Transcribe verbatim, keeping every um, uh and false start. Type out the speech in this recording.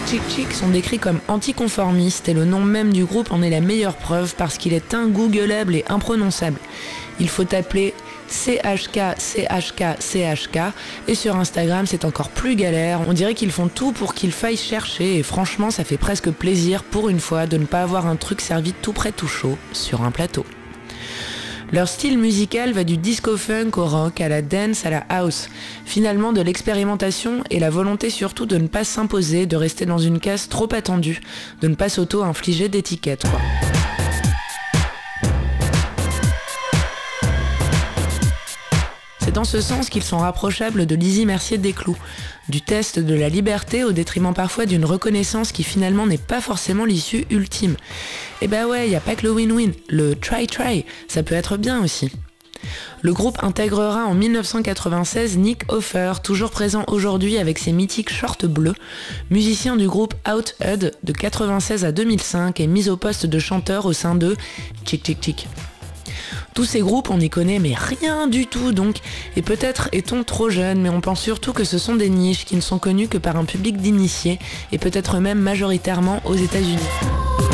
Chick Chick sont décrits comme anticonformistes et le nom même du groupe en est la meilleure preuve parce qu'il est ingoogleable et imprononçable. Il faut appeler C H K, C H K, C H K et sur Instagram c'est encore plus galère, on dirait qu'ils font tout pour qu'il faille chercher et franchement ça fait presque plaisir pour une fois de ne pas avoir un truc servi tout prêt tout chaud sur un plateau. Leur style musical va du disco-funk au rock, à la dance, à la house. Finalement, de l'expérimentation et la volonté surtout de ne pas s'imposer, de rester dans une case trop attendue, de ne pas s'auto-infliger d'étiquettes, quoi. C'est dans ce sens qu'ils sont rapprochables de Lizzie Mercier Desclous, du test de la liberté au détriment parfois d'une reconnaissance qui finalement n'est pas forcément l'issue ultime. Et bah ouais, y a pas que le win-win, le try-try, ça peut être bien aussi. Le groupe intégrera en dix-neuf cent quatre-vingt-seize Nick Offer, toujours présent aujourd'hui avec ses mythiques shorts bleus, musicien du groupe Out Hud de quatre-vingt-seize à deux mille cinq et mis au poste de chanteur au sein de Chick Chick Chick. Tous ces groupes, on n'y connaît mais rien du tout donc, et peut-être est-on trop jeune, mais on pense surtout que ce sont des niches qui ne sont connues que par un public d'initiés, et peut-être même majoritairement aux États-Unis.